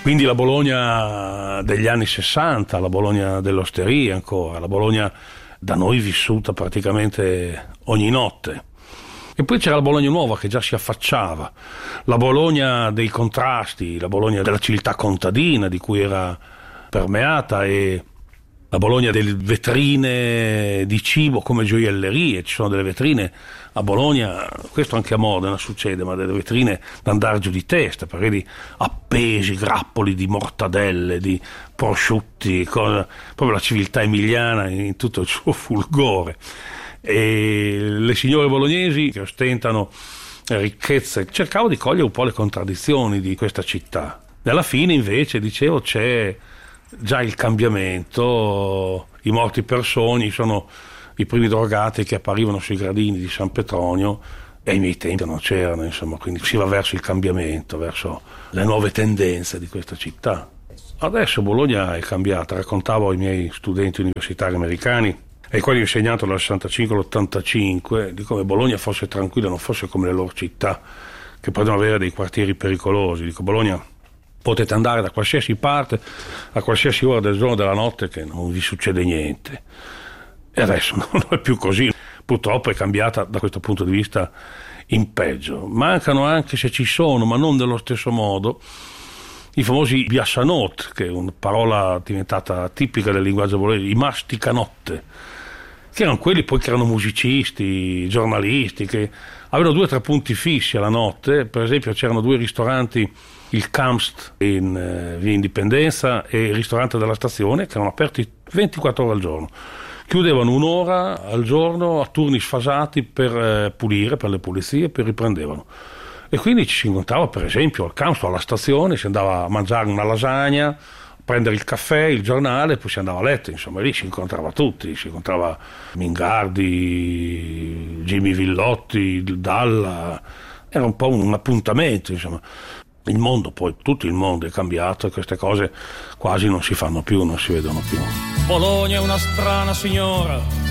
Quindi la Bologna degli anni 60, la Bologna dell'osteria ancora, la Bologna da noi vissuta praticamente ogni notte. E poi c'era la Bologna nuova che già si affacciava, la Bologna dei contrasti, la Bologna della civiltà contadina di cui era permeata, e la Bologna delle vetrine di cibo come gioiellerie. Ci sono delle vetrine a Bologna, questo anche a Modena succede, ma delle vetrine da andare giù di testa, perché vedi appesi grappoli di mortadelle, di prosciutti, proprio la civiltà emiliana in tutto il suo fulgore. E le signore bolognesi che ostentano ricchezze, cercavo di cogliere un po' le contraddizioni di questa città. E alla fine invece, dicevo, c'è già il cambiamento, i morti per sogni sono i primi drogati che apparivano sui gradini di San Petronio, e ai miei tempi non c'erano, insomma, quindi si va verso il cambiamento, verso le nuove tendenze di questa città. Adesso Bologna è cambiata. Raccontavo ai miei studenti universitari americani, ai quali ho insegnato dal 65 all'85, di come Bologna fosse tranquilla, non fosse come le loro città che potevano avere dei quartieri pericolosi. Dico, Bologna potete andare da qualsiasi parte, a qualsiasi ora del giorno o della notte, che non vi succede niente. E adesso non è più così, purtroppo è cambiata da questo punto di vista in peggio. Mancano anche, se ci sono, ma non nello stesso modo, i famosi biassanot, che è una parola diventata tipica del linguaggio bolognese, i masticanotte, che erano quelli poi che erano musicisti, giornalisti, che avevano 2 o 3 punti fissi alla notte. Per esempio c'erano 2 ristoranti, il Kamst in via Indipendenza e il ristorante della stazione, che erano aperti 24 ore al giorno. Chiudevano 1 ora al giorno a turni sfasati per pulire, per le pulizie, poi riprendevano. E quindi ci si incontrava, per esempio, al Kamst, alla stazione, si andava a mangiare una lasagna, a prendere il caffè, il giornale, poi si andava a letto. Insomma, lì si incontrava tutti, si incontrava Mingardi, Jimmy Villotti, Dalla, era un po' un appuntamento, insomma. Il mondo poi, tutto il mondo è cambiato e queste cose quasi non si fanno più, non si vedono più. Bologna è una strana signora,